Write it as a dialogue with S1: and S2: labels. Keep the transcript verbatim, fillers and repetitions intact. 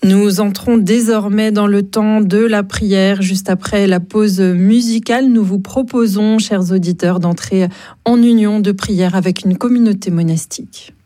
S1: Nous entrons désormais dans le temps de la prière. Juste après la pause musicale, nous vous proposons, chers auditeurs, d'entrer en union de prière avec une communauté monastique.